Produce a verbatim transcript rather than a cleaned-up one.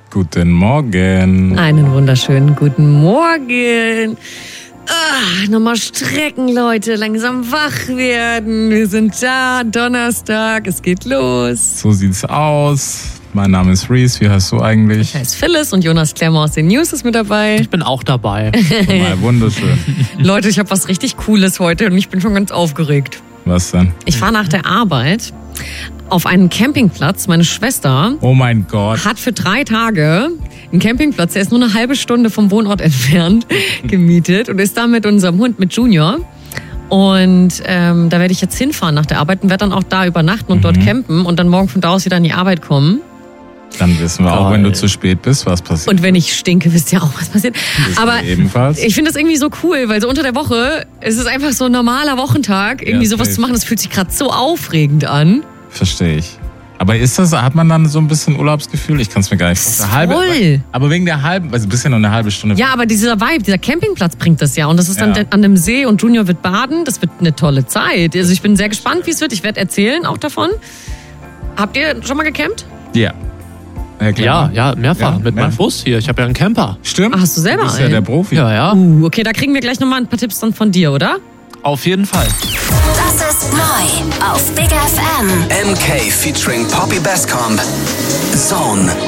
Guten Morgen. Einen wunderschönen guten Morgen. Ah, nochmal strecken, Leute. Langsam wach werden. Wir sind da. Donnerstag. Es geht los. So sieht's aus. Mein Name ist Reese. Wie heißt du eigentlich? Ich heiße Phyllis und Jonas Klemmer aus den News ist mit dabei. Ich bin auch dabei. Mal wunderschön. Leute, ich habe was richtig Cooles heute und ich bin schon ganz aufgeregt. Was denn? Ich fahre nach der Arbeit auf einen Campingplatz. Meine Schwester Oh mein Gott. hat für drei Tage einen Campingplatz, der ist nur eine halbe Stunde vom Wohnort entfernt, gemietet und ist da mit unserem Hund, mit Junior. Und ähm, da werde ich jetzt hinfahren nach der Arbeit und werde dann auch da übernachten und Mhm. dort campen und dann morgen von da aus wieder in die Arbeit kommen. Dann wissen wir auch, Geil. wenn du zu spät bist, was passiert. Und wenn ich stinke, wisst ihr auch, was passiert. Wissen Aber wir ebenfalls. ich finde das irgendwie so cool, weil so unter der Woche ist es einfach so ein normaler Wochentag, irgendwie Ja, sowas safe. zu machen, das fühlt sich gerade so aufregend an. Verstehe ich. Aber ist das, hat man dann so ein bisschen Urlaubsgefühl? Ich kann es mir gar nicht vorstellen. Halbe, Voll. aber wegen der halben, also ein bisschen nur eine halbe Stunde. Ja, aber dieser Vibe, dieser Campingplatz bringt das ja. Und das ist dann Ja. an dem See und Junior wird baden. Das wird eine tolle Zeit. Also ich bin sehr gespannt, wie es wird. Ich werde erzählen auch davon. Habt ihr schon mal gecampt? Ja. Ja, klar. Ja, ja, mehrfach. Ja, mit meinem mehrfach. Bus hier. Ich habe ja einen Camper. Stimmt. Ach, hast du selber Du bist ja einen? der Profi. Ja, ja. Uh, okay, da kriegen wir gleich nochmal ein paar Tipps dann von dir, oder? Auf jeden Fall. Das ist neu auf Big F M. M K featuring Poppy Bestcomb. Zone.